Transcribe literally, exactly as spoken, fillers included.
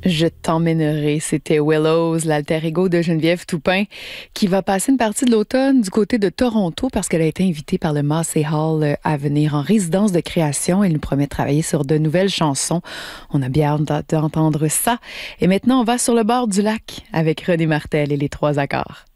Je t'emmènerai. C'était Willows, l'alter ego de Geneviève Toupin, qui va passer une partie de l'automne du côté de Toronto parce qu'elle a été invitée par le Massey Hall à venir en résidence de création. Elle nous promet de travailler sur de nouvelles chansons. On a bien hâte d'entendre ça. Et maintenant, on va sur le bord du lac avec René Martel et les Trois Accords.